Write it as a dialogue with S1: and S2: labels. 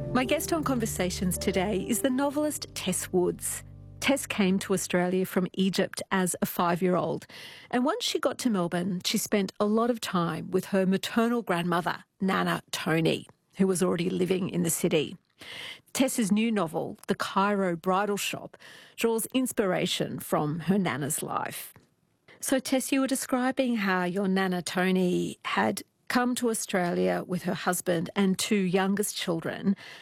S1: My guest on Conversations today is the novelist Tess Woods. Tess came to Australia from Egypt as a 5-year-old, and once she got to Melbourne, she spent a lot of time with her maternal grandmother, Nana Tony, who was already living in the city. Tess's new novel, The Cairo Bridal Shop, draws inspiration from her Nana's life. So, Tess, you were describing how your Nana Tony had come to Australia with her husband and 2 youngest children